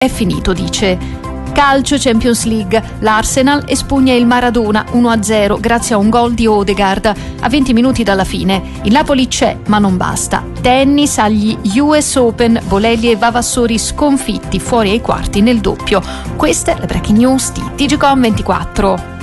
è finito, dice. Calcio Champions League, l'Arsenal espugna il Maradona 1-0 grazie a un gol di Odegaard a 20 minuti dalla fine. Il Napoli c'è, ma non basta. Tennis agli US Open, Bolelli e Vavassori sconfitti fuori ai quarti nel doppio. Queste le breaking news di TGCOM24.